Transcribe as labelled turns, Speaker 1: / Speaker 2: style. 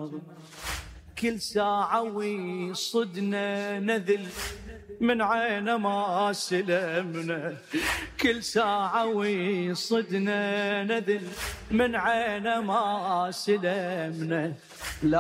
Speaker 1: كل ساعة ويصدنا نذل من عينه ما سلمنا، كل ساعة ويصدنا نذل من عينه ما سلمنا.